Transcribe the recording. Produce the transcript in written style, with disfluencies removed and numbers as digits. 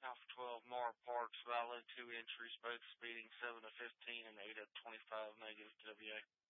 Alpha 12 Mar Parks Valley, 2 entries, both speeding 7 to 15 and 8 to 25 negative WA.